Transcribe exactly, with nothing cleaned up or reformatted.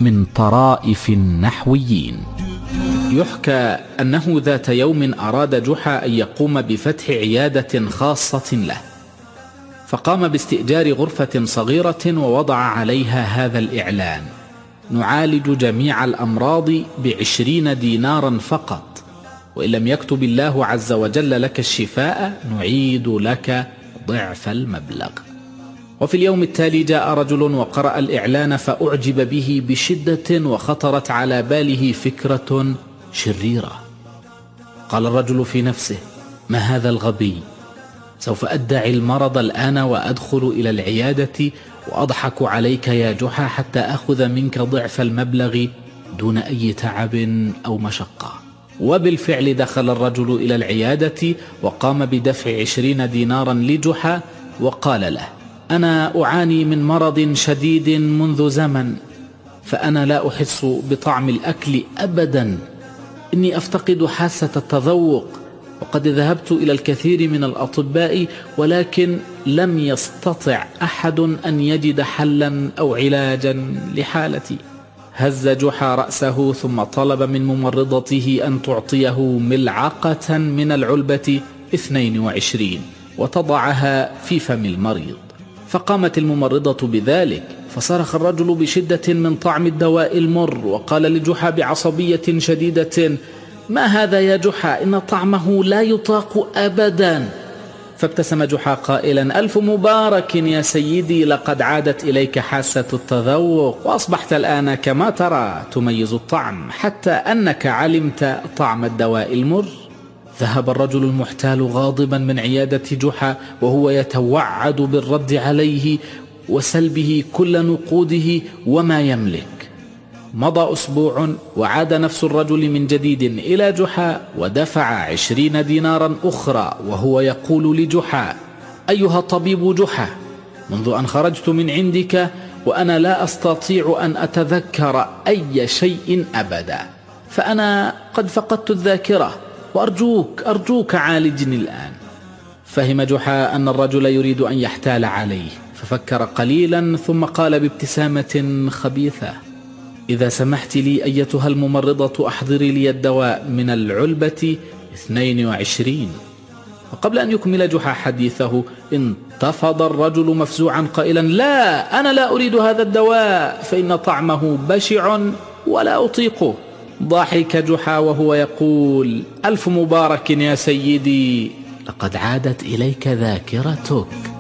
من طرائف النحويين. يحكى أنه ذات يوم أراد جحا أن يقوم بفتح عيادة خاصة له، فقام باستئجار غرفة صغيرة ووضع عليها هذا الإعلان: نعالج جميع الأمراض بعشرين دينارا فقط، وإن لم يكتب الله عز وجل لك الشفاء نعيد لك ضعف المبلغ. وفي اليوم التالي جاء رجل وقرأ الإعلان فأعجب به بشدة، وخطرت على باله فكرة شريرة. قال الرجل في نفسه: ما هذا الغبي؟ سوف أدعي المرض الآن وأدخل إلى العيادة وأضحك عليك يا جحا حتى أخذ منك ضعف المبلغ دون أي تعب أو مشقة. وبالفعل دخل الرجل إلى العيادة وقام بدفع عشرين دينارا لجحا، وقال له: أنا أعاني من مرض شديد منذ زمن، فأنا لا أحس بطعم الأكل أبدا، إني أفتقد حاسة التذوق، وقد ذهبت إلى الكثير من الأطباء ولكن لم يستطع أحد أن يجد حلا أو علاجا لحالتي. هز جحا رأسه ثم طلب من ممرضته أن تعطيه ملعقة من العلبة اثنين وعشرين وتضعها في فم المريض. فقامت الممرضة بذلك، فصرخ الرجل بشدة من طعم الدواء المر، وقال لجحا بعصبية شديدة: ما هذا يا جحا؟ إن طعمه لا يطاق أبدا. فابتسم جحا قائلا: ألف مبارك يا سيدي، لقد عادت إليك حاسة التذوق، وأصبحت الآن كما ترى تميز الطعم، حتى أنك علمت طعم الدواء المر. ذهب الرجل المحتال غاضبا من عيادة جحا وهو يتوعد بالرد عليه وسلبه كل نقوده وما يملك. مضى أسبوع وعاد نفس الرجل من جديد إلى جحا ودفع عشرين دينارا أخرى، وهو يقول لجحا: أيها الطبيب جحا، منذ أن خرجت من عندك وأنا لا أستطيع أن أتذكر أي شيء أبدا، فأنا قد فقدت الذاكرة، وأرجوك أرجوك عالجني الآن. فهم جحا أن الرجل يريد أن يحتال عليه، ففكر قليلا ثم قال بابتسامة خبيثة: إذا سمحت لي أيتها الممرضة أحضري لي الدواء من العلبة اثنين وعشرين. وقبل أن يكمل جحا حديثه انتفض الرجل مفزوعا قائلا: لا، أنا لا أريد هذا الدواء، فإن طعمه بشع ولا أطيقه. ضحك جحا وهو يقول: ألف مبارك يا سيدي، لقد عادت إليك ذاكرتك.